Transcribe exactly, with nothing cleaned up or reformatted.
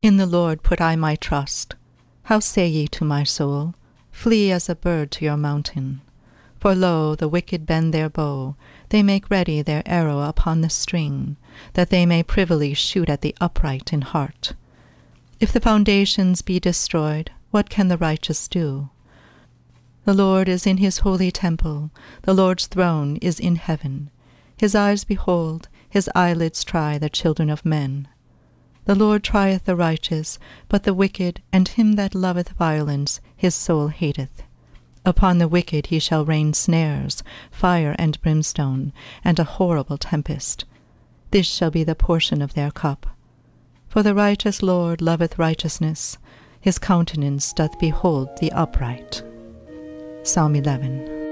In the Lord put I my trust. How say ye to my soul, Flee as a bird to your mountain? For lo, the wicked bend their bow, they make ready their arrow upon the string, that they may privily shoot at the upright in heart. If the foundations be destroyed, what can the righteous do? The Lord is in his holy temple, the Lord's throne is in heaven. His eyes behold, his eyelids try the children of men. The Lord trieth the righteous, but the wicked and him that loveth violence his soul hateth. Upon the wicked he shall rain snares, fire and brimstone, and a horrible tempest. This shall be the portion of their cup. For the righteous Lord loveth righteousness, his countenance doth behold the upright. Psalm eleven.